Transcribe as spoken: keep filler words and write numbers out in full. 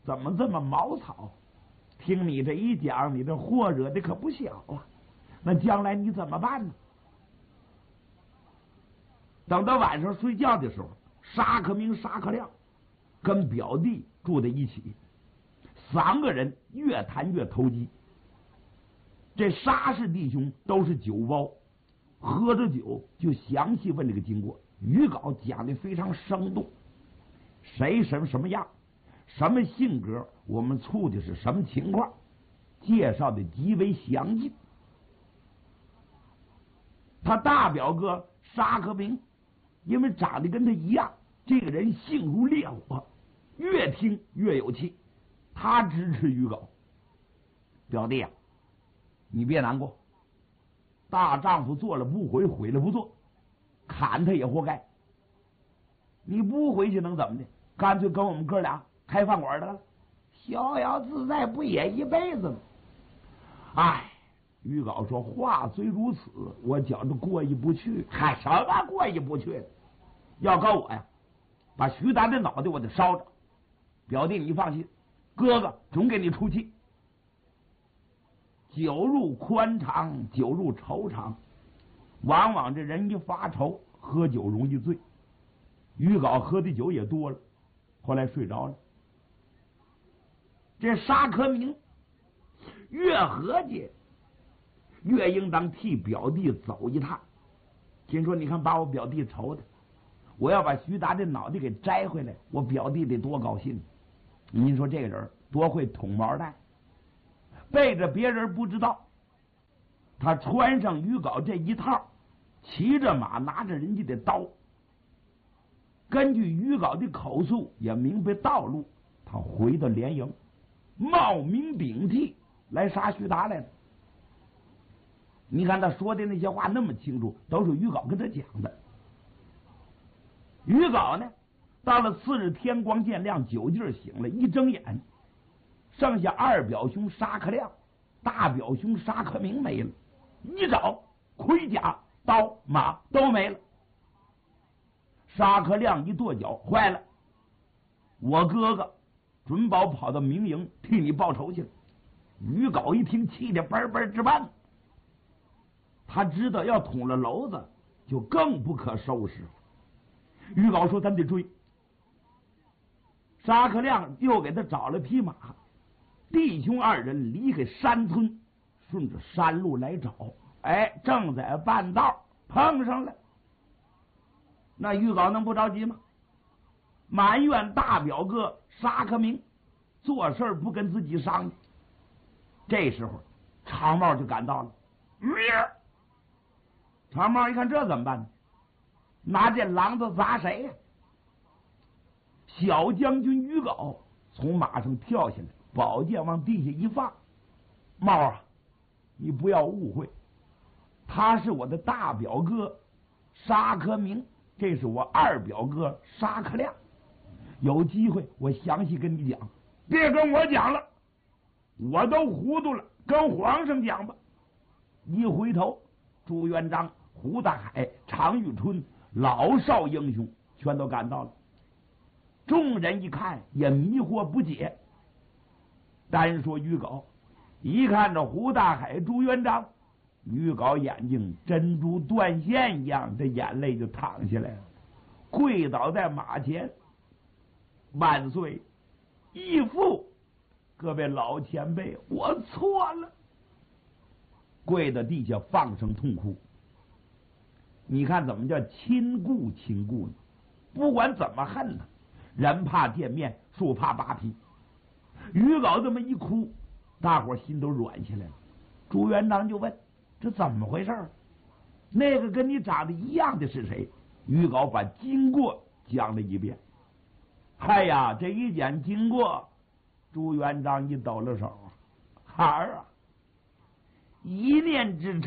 怎么这么毛糙？听你这一讲，你这祸惹的可不小啊！那将来你怎么办呢？等到晚上睡觉的时候，沙克明、沙克亮跟表弟住在一起，三个人越谈越投机。这沙氏弟兄都是酒包，喝着酒就详细问这个经过。于稿讲的非常生动，谁什么什么样，什么性格，我们处的是什么情况，介绍的极为详尽。他大表哥沙克明因为长得跟他一样，这个人性如烈火，越听越有气。他支持于稿，表弟啊，你别难过，大丈夫做了不悔，悔了不做，砍他也活该。你不回去能怎么的？干脆跟我们哥俩开饭馆得了，逍遥自在，不也一辈子吗？哎，于稿说话虽如此，我觉着过意不去。嗨，什么过意不去的？要告我呀，把徐达的脑袋我得烧着。表弟你放心，哥哥总给你出气。酒入宽肠，酒入愁肠，往往这人一发愁，喝酒容易醉。于稿喝的酒也多了，后来睡着了。这沙克明越合计，越应当替表弟走一趟。听说你看把我表弟愁的，我要把徐达的脑袋给摘回来，我表弟得多高兴。您说这个人多会捅毛蛋，背着别人不知道，他穿上于稿这一套，骑着马，拿着人家的刀，根据于稿的口述也明白道路，他回到连营，冒名顶替来杀徐达来了。你看他说的那些话那么清楚，都是于稿跟他讲的。于稿呢，到了次日天光渐亮，酒劲儿醒了，一睁眼，剩下二表兄沙克亮，大表兄沙克明没了。一找盔甲、刀、马都没了。沙克亮一跺脚，坏了，我哥哥准保跑到明营替你报仇去了。于稿一听，气得嘣嘣直蹦。他知道要捅了娄子，就更不可收拾了。于稿说：“咱得追。”沙克亮又给他找了匹马，弟兄二人离开山村，顺着山路来找。哎，正在半道碰上了。那于稿能不着急吗？埋怨大表哥沙克明做事不跟自己商量。这时候长帽就赶到了。长帽一看这怎么办呢？拿这榔子砸谁呀？小将军于稿从马上跳下来，宝剑往地下一放。帽啊，你不要误会，他是我的大表哥沙克明，这是我二表哥沙克亮。有机会我详细跟你讲，别跟我讲了，我都糊涂了，跟皇上讲吧。一回头，朱元璋、胡大海、常遇春老少英雄全都赶到了。众人一看也迷惑不解。单说于稿，一看着胡大海、朱元璋，于稿眼睛珍珠断线一样，这眼泪就淌下来了，跪倒在马前：“万岁，义父，各位老前辈，我错了。”跪到地下放声痛哭。你看怎么叫亲故亲故呢？不管怎么恨呢，人怕见面，树怕扒皮。于稿这么一哭，大伙心都软下来了。朱元璋就问：“这怎么回事？那个跟你长得一样的是谁？”于稿把经过讲了一遍。哎呀，这一讲经过，朱元璋一抖了手：“孩儿啊，一念之差。”